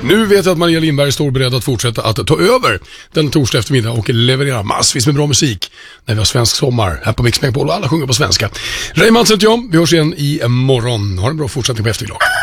Nu vet jag att Maria Lindberg står beredd att fortsätta att ta över den torsdag eftermiddag och leverera massvis med bra musik när vi har svensk sommar här på Mix Megapol och alla sjunger på svenska. Raymond heter jag, vi hörs igen i morgon. Ha en bra fortsättning på eftermiddag.